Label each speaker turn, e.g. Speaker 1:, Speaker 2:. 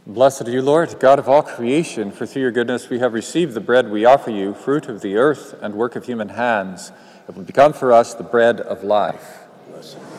Speaker 1: Blessed are you, Lord, God of all creation, for through your goodness we have received the bread we offer you, fruit of the earth and work of human hands. It will become for us the bread of life.
Speaker 2: Blessed.